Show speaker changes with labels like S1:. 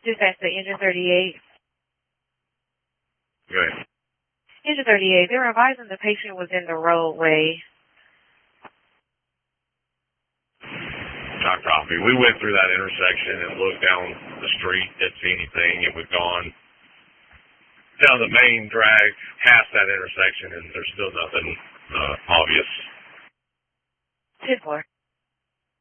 S1: Dispatch to Engine 38.
S2: Good.
S1: Engine 38, they're advising the patient was in the roadway.
S2: I copy. We went through that intersection and looked down the street, didn't see anything, and we've gone down the main drag past that intersection, and there's still nothing obvious.
S1: 10-4.